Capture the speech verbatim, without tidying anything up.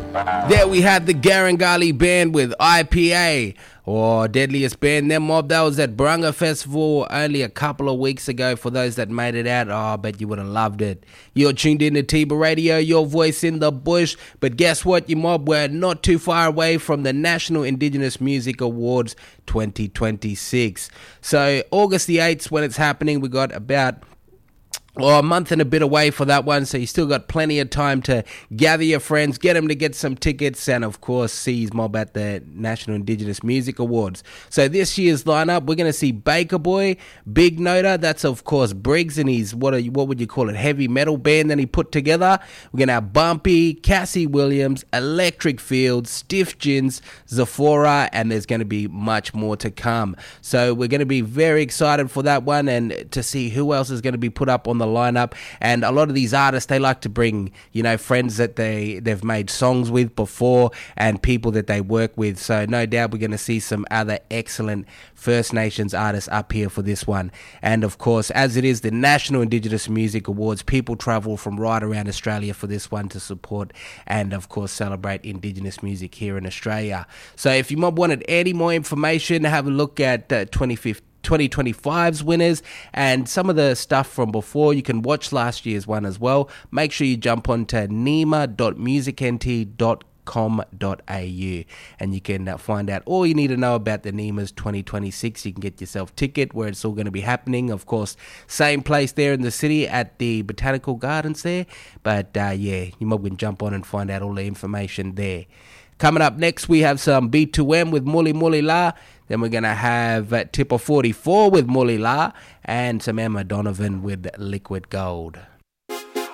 There we had the Garangali Band with I P A, or Deadliest Band. Them mob, that was at Barunga Festival only a couple of weeks ago. For those that made it out, oh, I bet you would have loved it. You're tuned in to Tiba Radio, your voice in the bush. But guess what, you mob, we're not too far away from the National Indigenous Music Awards twenty twenty-six. So August the eighth when it's happening. We got about Well, a month and a bit away for that one, so you still got plenty of time to gather your friends, get them to get some tickets, and of course seize mob at the National Indigenous Music Awards. So this year's lineup, we're going to see Baker Boy, Big Noda, that's of course Briggs and his, what, are, what would you call it, heavy metal band that he put together. We're going to have Bumpy, Cassie Williams, Electric Field, Stiff Gins, Zephora, and there's going to be much more to come. So we're going to be very excited for that one and to see who else is going to be put up on the lineup. And a lot of these artists, they like to bring, you know, friends that they they've made songs with before and people that they work with. So no doubt we're going to see some other excellent First Nations artists up here for this one. And of course, as it is the National Indigenous Music Awards, people travel from right around Australia for this one to support and of course celebrate Indigenous music here in Australia. So if you mob wanted any more information, have a look at uh, twenty twenty-five's winners and some of the stuff from before. You can watch last year's one as well. Make sure you jump on to nima dot music n t dot com dot a u and you can uh, find out all you need to know about the NEMA's twenty twenty-six. You can get yourself a ticket where it's all going to be happening. Of course, same place there in the city at the Botanical Gardens there. But uh, yeah, you might can jump on and find out all the information there. Coming up next, we have some B two M with Muli Muli La. Then we're going to have uh, Tipper forty-four with Muli La and some Emma Donovan with Liquid Gold.